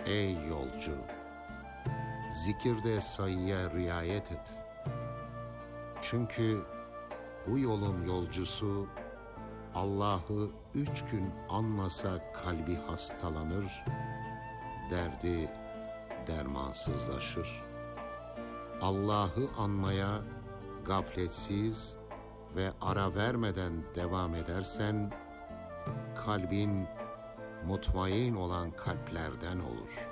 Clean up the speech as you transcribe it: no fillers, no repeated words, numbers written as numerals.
Ey yolcu! Zikirde sayıya riayet et. Çünkü bu yolun yolcusu Allah'ı 3 gün anmasa kalbi hastalanır, derdi dermansızlaşır. Allah'ı anmaya gafletsiz ve ara vermeden devam edersen, kalbin mutmain olan kalplerden olur.